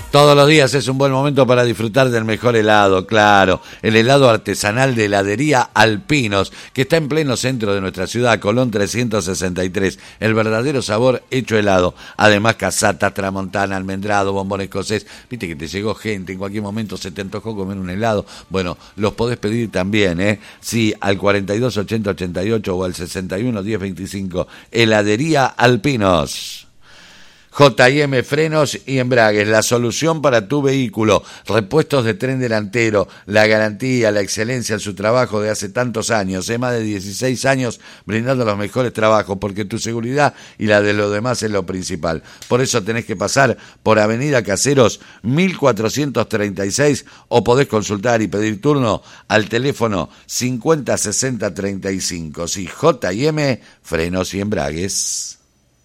Todos los días es un buen momento para disfrutar del mejor helado, claro. El helado artesanal de heladería Alpinos, que está en pleno centro de nuestra ciudad, Colón 363. El verdadero sabor hecho helado. Además, casatas, tramontana, almendrado, bombón escocés. Viste que te llegó gente, en cualquier momento se te antojó comer un helado. Bueno, los podés pedir también, ¿eh? Sí, al 42 80 88 o al 61 10 25. Heladería Alpinos. J&M Frenos y Embragues, la solución para tu vehículo. Repuestos de tren delantero, la garantía, la excelencia en su trabajo de hace tantos años, más de 16 años brindando los mejores trabajos, porque tu seguridad y la de los demás es lo principal. Por eso tenés que pasar por Avenida Caseros 1436 o podés consultar y pedir turno al teléfono 50 60 35. Sí, J&M Frenos y Embragues.